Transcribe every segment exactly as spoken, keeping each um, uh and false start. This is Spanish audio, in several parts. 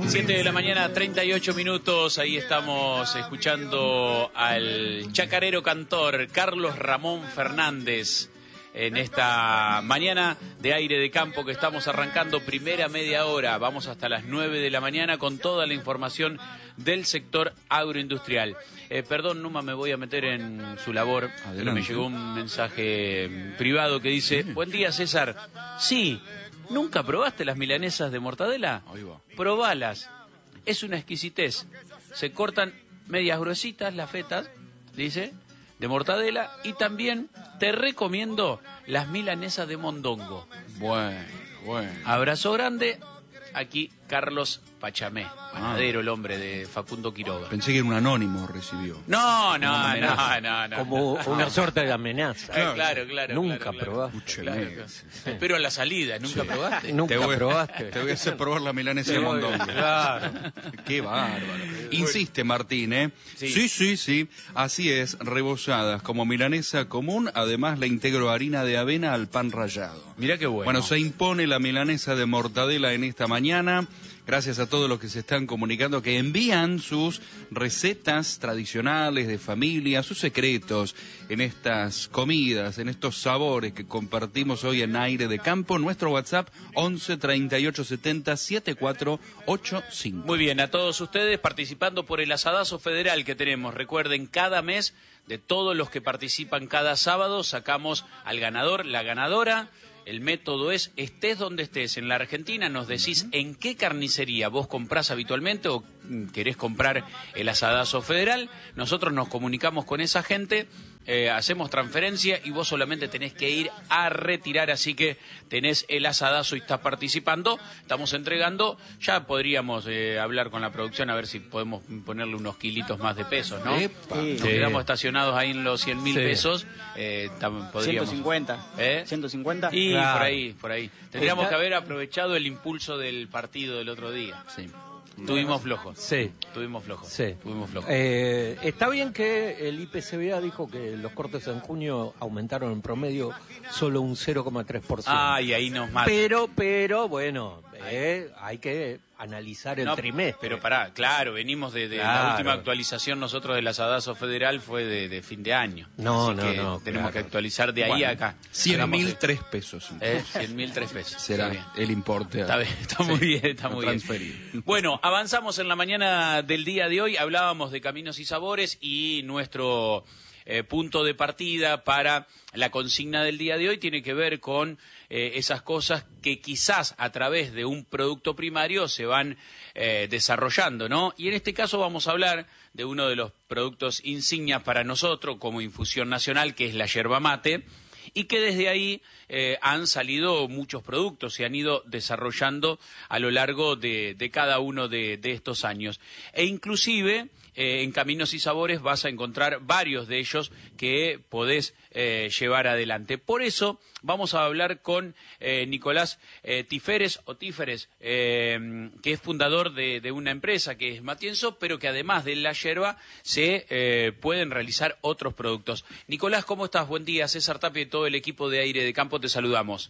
siete de la mañana, treinta y ocho minutos. Ahí estamos escuchando al chacarero cantor Carlos Ramón Fernández en esta mañana de aire de campo que estamos arrancando, primera media hora. Vamos hasta las nueve de la mañana con toda la información del sector agroindustrial. Eh, perdón, Numa, me voy a meter en su labor. Pero me llegó un mensaje privado que dice: buen día, César. Sí, ¿nunca probaste las milanesas de mortadela? Probalas. Es una exquisitez. Se cortan medias gruesitas las fetas, dice, de mortadela, y también te recomiendo las milanesas de mondongo. Bueno, bueno. Abrazo grande. Aquí Carlos Pachamé, panadero, ah. el hombre de Facundo Quiroga. Pensé que era un anónimo recibió. No, no, no, no, no. Como una suerte de amenaza. Claro, claro, claro. Nunca claro, probaste. Claro, claro. Pero a la salida, ¿nunca sí. probaste? Nunca te voy, probaste. Te voy a hacer probar la milanesa de mondongo. Claro. Qué bárbaro. Insiste Martín, ¿eh? Sí. sí, sí, sí. Así es, rebozadas como milanesa común. Además le integro harina de avena al pan rallado. Mirá qué bueno. Bueno, se impone la milanesa de mortadela en esta mañana. Gracias a todos los que se están comunicando, que envían sus recetas tradicionales de familia, sus secretos en estas comidas, en estos sabores que compartimos hoy en Aire de Campo. Nuestro WhatsApp once treinta y ocho setenta setenta y cuatro ochenta y cinco. Muy bien, a todos ustedes participando por el asadazo federal que tenemos. Recuerden, cada mes, de todos los que participan cada sábado, sacamos al ganador, la ganadora. El método es, estés donde estés en la Argentina, nos decís en qué carnicería vos comprás habitualmente o querés comprar el asadazo federal. Nosotros nos comunicamos con esa gente, eh, hacemos transferencia y vos solamente tenés que ir a retirar. Así que tenés el asadazo y estás participando. Estamos entregando, ya podríamos eh, hablar con la producción a ver si podemos ponerle unos kilitos más de pesos, ¿no? Sí. Nos quedamos estacionados ahí en los cien mil sí. pesos. Eh, podríamos... ciento cincuenta. ¿Eh? ciento cincuenta. Y claro. por ahí, por ahí. Tendríamos que haber aprovechado el impulso del partido del otro día. Sí. Tuvimos flojos. Sí. Tuvimos flojos. Sí. Tuvimos flojos. Eh, está bien que el I P C B A dijo que los cortes en junio aumentaron en promedio solo un cero coma tres por ciento. Ah, y ahí nos mata. Pero, pero, bueno, eh, hay que analizar el no, trimestre. Pero pará, claro, venimos de, de claro. La última actualización nosotros del asadazo federal fue de, de fin de año. No, Así no, que no. Tenemos claro. que actualizar de ahí bueno, a acá. cien mil tres pesos. Eh, cien mil tres pesos. Será el importe. Está bien, está muy sí, bien, está muy transferir. bien. Bueno, avanzamos en la mañana del día de hoy. Hablábamos de caminos y sabores y nuestro eh, punto de partida para la consigna del día de hoy tiene que ver con eh, esas cosas que quizás a través de un producto primario se van eh, desarrollando, ¿no? Y en este caso vamos a hablar de uno de los productos insignias para nosotros como infusión nacional, que es la yerba mate, y que desde ahí eh, han salido muchos productos, se han ido desarrollando a lo largo de, de cada uno de, de estos años. E inclusive eh, en Caminos y Sabores vas a encontrar varios de ellos que podés eh, llevar adelante. Por eso vamos a hablar con eh, Nicolás eh, Tiferes, o Tíferes, eh, que es fundador de, de una empresa que es Matienzo, pero que además de la yerba se eh, pueden realizar otros productos. Nicolás, ¿cómo estás? Buen día. César Tapia y todo el equipo de Aire de Campo te saludamos.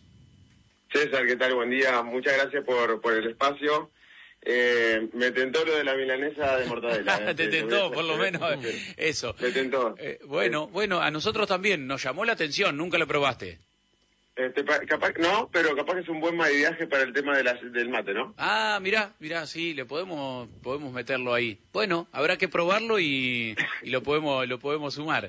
César, ¿qué tal? Buen día. Muchas gracias por, por el espacio. Eh, me tentó lo de la milanesa de mortadela. Te tentó, por lo menos, eso. Me tentó. Eh, bueno, bueno, a nosotros también nos llamó la atención, nunca lo probaste. Este, capaz, no, pero capaz que es un buen maridaje para el tema de la, del mate, ¿no? Ah, mirá, mirá, sí, le podemos podemos meterlo ahí. Bueno, habrá que probarlo y, y lo podemos lo podemos sumar.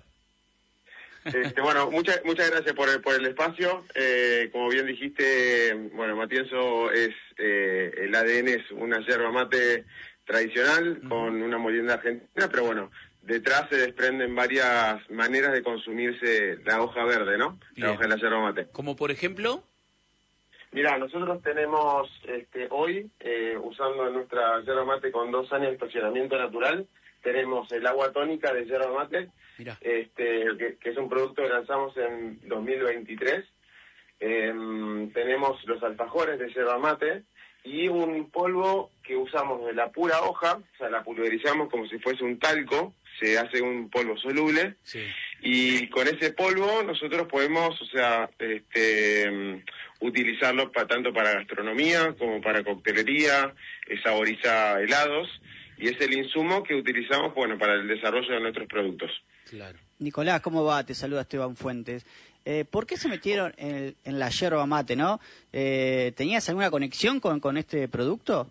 Este, bueno, muchas muchas gracias por el, por el espacio. Eh, como bien dijiste, bueno, Matienzo es, eh, el A D N es una yerba mate tradicional uh-huh. con una molienda argentina, pero bueno, detrás se desprenden varias maneras de consumirse la hoja verde, ¿no? Bien. La hoja de la yerba mate. ¿Como por ejemplo? Mirá, nosotros tenemos este, hoy, eh, usando nuestra yerba mate con dos años de estacionamiento natural, tenemos el agua tónica de yerba mate, este, que, que es un producto que lanzamos en dos mil veintitrés. Eh, tenemos los alfajores de yerba mate y un polvo que usamos de la pura hoja, o sea, la pulverizamos como si fuese un talco, se hace un polvo soluble, sí. Y con ese polvo nosotros podemos, o sea, este, utilizarlo pa, tanto para gastronomía como para coctelería, eh, saboriza helados, y es el insumo que utilizamos, bueno, para el desarrollo de nuestros productos. Claro. Nicolás, ¿cómo va? Te saluda Esteban Fuentes. Eh, ¿Por qué se metieron en, en la yerba mate, no? Eh, ¿Tenías alguna conexión con, con este producto?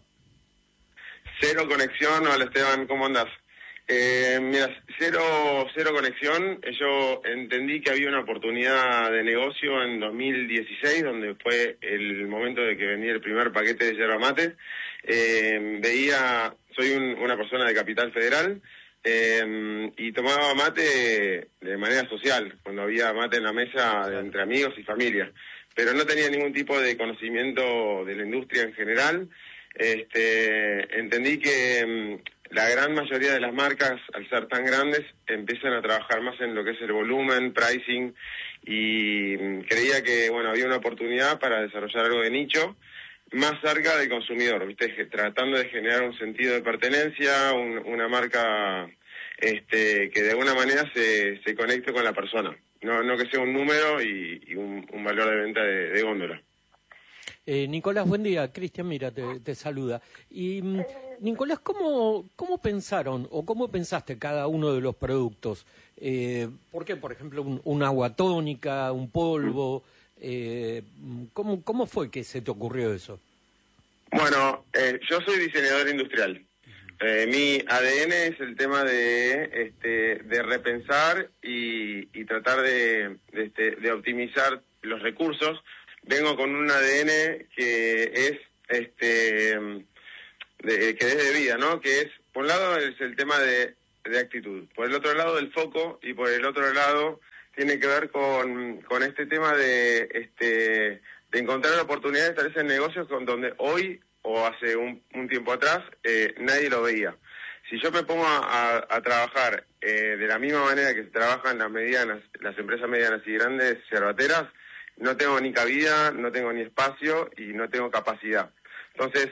Cero conexión. Hola Esteban, ¿cómo andás? Eh, mira, cero, cero conexión. Yo entendí que había una oportunidad de negocio en dos mil dieciséis, donde fue el momento de que vendí el primer paquete de yerba mate. Eh, veía, soy un, una persona de Capital Federal, eh, y tomaba mate de manera social, cuando había mate en la mesa de, entre amigos y familia, pero no tenía ningún tipo de conocimiento de la industria en general. Este, entendí que la gran mayoría de las marcas, al ser tan grandes, empiezan a trabajar más en lo que es el volumen, pricing, y creía que, bueno, había una oportunidad para desarrollar algo de nicho, más cerca del consumidor, ¿viste? Tratando de generar un sentido de pertenencia, un, una marca este, que de alguna manera se, se conecte con la persona, no, no que sea un número y, y un, un valor de venta de, de góndola. Eh, Nicolás, buen día. Cristian, mira, te, te saluda. Y Nicolás, ¿cómo, ¿cómo pensaron o cómo pensaste cada uno de los productos? Eh, ¿Por qué, por ejemplo, un, un agua tónica, un polvo? Eh, ¿cómo, ¿Cómo fue que se te ocurrió eso? Bueno, eh, yo soy diseñador industrial. Eh, mi A D N es el tema de este, de repensar y, y tratar de, de, este, de optimizar los recursos. Vengo con un A D N que es este de, que es de vida, ¿no? Que es, por un lado, es el tema de, de actitud, por el otro lado del foco, y por el otro lado tiene que ver con, con este tema de este de encontrar oportunidades de establecer en negocios con donde hoy o hace un, un tiempo atrás eh, nadie lo veía. Si yo me pongo a, a, a trabajar eh, de la misma manera que se trabajan las medianas, las empresas medianas y grandes yerbateras, no tengo ni cabida, no tengo ni espacio y no tengo capacidad. Entonces,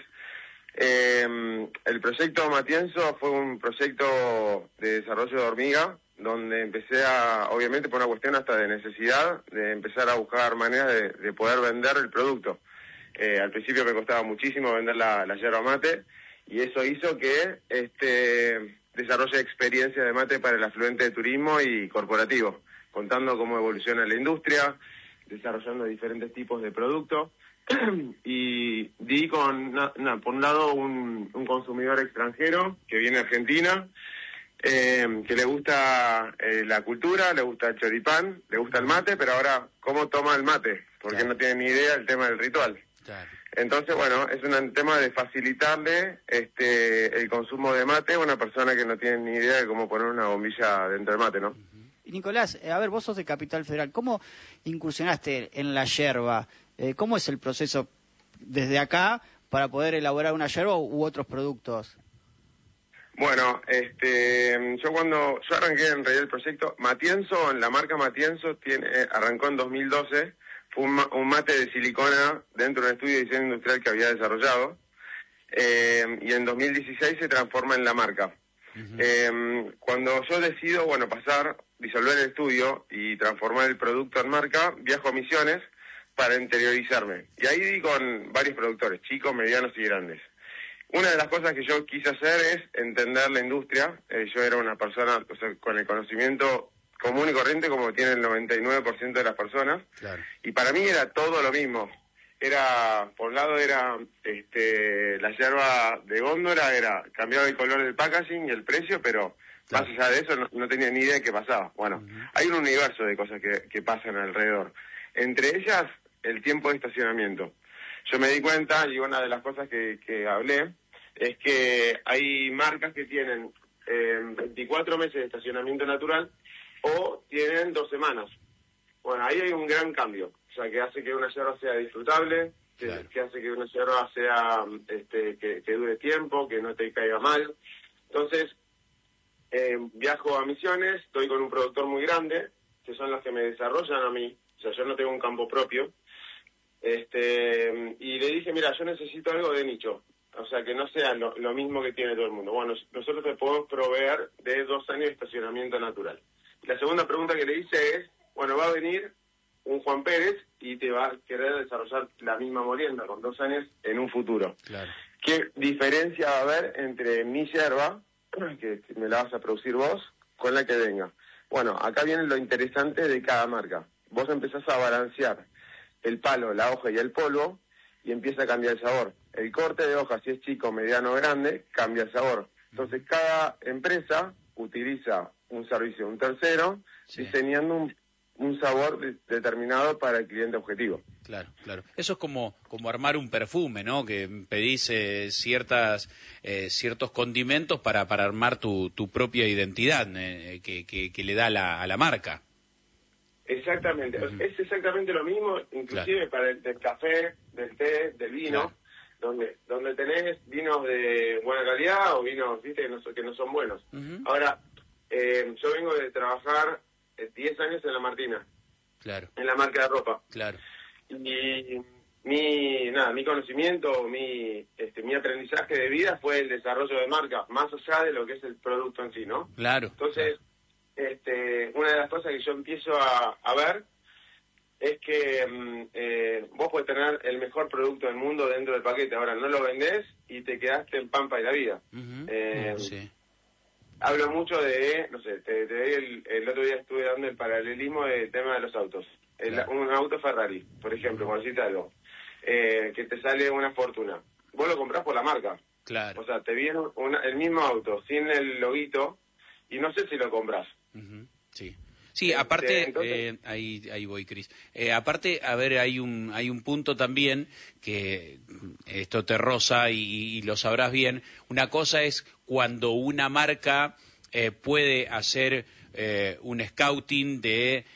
eh, el proyecto Matienzo fue un proyecto de desarrollo de hormiga, donde empecé a, obviamente por una cuestión hasta de necesidad, de empezar a buscar maneras de, de poder vender el producto. Eh, al principio me costaba muchísimo vender la, la yerba mate, y eso hizo que este desarrolle experiencia de mate para el afluente de turismo y corporativo, contando cómo evoluciona la industria, desarrollando diferentes tipos de productos, y di con, na, na, por un lado, un, un consumidor extranjero que viene a Argentina, eh, que le gusta eh, la cultura, le gusta el choripán, le gusta el mate, pero ahora, ¿cómo toma el mate? Porque claro, no tiene ni idea del tema del ritual. Claro. Entonces, bueno, es un tema de facilitarle este el consumo de mate a una persona que no tiene ni idea de cómo poner una bombilla dentro del mate, ¿no? Y Nicolás, a ver, vos sos de Capital Federal, ¿cómo incursionaste en la yerba? Eh, ¿Cómo es el proceso desde acá para poder elaborar una yerba u otros productos? Bueno, este, yo cuando yo arranqué en realidad el proyecto Matienzo, la marca Matienzo tiene, arrancó en dos mil doce, fue un, un mate de silicona dentro de un estudio de diseño industrial que había desarrollado, eh, y en dos mil dieciséis se transforma en la marca. Uh-huh. Eh, cuando yo decido, bueno, pasar, disolver el estudio y transformar el producto en marca, viajo a Misiones para interiorizarme. Y ahí di con varios productores, chicos, medianos y grandes. Una de las cosas que yo quise hacer es entender la industria. Eh, yo era una persona, o sea, con el conocimiento común y corriente como tiene el noventa y nueve por ciento de las personas. Claro. Y para mí era todo lo mismo. Era, por un lado era este, la yerba de góndola, era cambiaba el color del packaging y el precio, pero claro, más allá de eso no, no tenía ni idea de qué pasaba. Bueno, uh-huh, hay un universo de cosas que, que pasan alrededor. Entre ellas, el tiempo de estacionamiento. Yo me di cuenta, y una de las cosas que, que hablé, es que hay marcas que tienen eh, veinticuatro meses de estacionamiento natural o tienen dos semanas. Bueno, ahí hay un gran cambio, o sea, que hace que una yerba sea disfrutable, que, claro, que hace que una yerba sea, este, que, que dure tiempo, que no te caiga mal. Entonces, eh, viajo a Misiones, estoy con un productor muy grande, que son los que me desarrollan a mí, o sea, yo no tengo un campo propio, este, y le dije, mira, yo necesito algo de nicho, o sea, que no sea lo, lo mismo que tiene todo el mundo. Bueno, nosotros te podemos proveer de dos años de estacionamiento natural. La segunda pregunta que le hice es, bueno, va a venir un Juan Pérez y te va a querer desarrollar la misma molienda con dos años en un futuro. Claro. ¿Qué diferencia va a haber entre mi yerba, que me la vas a producir vos, con la que venga? Bueno, acá viene lo interesante de cada marca. Vos empezás a balancear el palo, la hoja y el polvo y empieza a cambiar el sabor. El corte de hoja, si es chico, mediano o grande, cambia el sabor. Entonces cada empresa utiliza un servicio de un tercero, sí, diseñando un, un sabor de, determinado para el cliente objetivo. Claro, claro. Eso es como, como armar un perfume, ¿no? Que pedís eh, ciertas, eh, ciertos condimentos para, para armar tu, tu propia identidad eh, que, que, que le da la, a la marca. Exactamente. Uh-huh. Es exactamente lo mismo, inclusive claro, para el del café, del té, del vino, claro, donde donde tenés vinos de buena calidad o vinos, viste, que no, que no son buenos. Uh-huh. Ahora, eh, yo vengo de trabajar diez años en La Martina, claro, en la marca de ropa. Claro. Y mi nada mi conocimiento, mi este mi aprendizaje de vida fue el desarrollo de marcas, más allá de lo que es el producto en sí, ¿no? Claro. Entonces, claro, este una de las cosas que yo empiezo a, a ver es que eh, vos podés tener el mejor producto del mundo dentro del paquete, ahora no lo vendés y te quedaste en pampa y la vida. Uh-huh. eh, sí. Hablo mucho de, no sé, te, te doy el, el otro día estuve dando el paralelismo del tema de los autos. El, claro, un auto Ferrari, por ejemplo, por decirte algo, eh, que te sale una fortuna. Vos lo comprás por la marca. Claro. O sea, te viene una, el mismo auto sin el loguito y no sé si lo compras. Uh-huh. Sí. Sí, aparte, entonces, eh, ahí ahí voy, Cris. Eh, aparte, a ver, hay un hay un punto también que esto te roza y, y lo sabrás bien. Una cosa es cuando una marca eh, puede hacer eh, un scouting de